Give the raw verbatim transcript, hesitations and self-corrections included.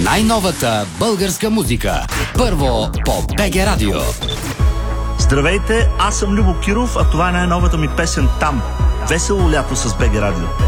Най-новата българска музика. Първо по БГ Радио. Здравейте, аз съм Любо Киров, а това е най-новата ми песен "Там". Весело лято с БГ Радио.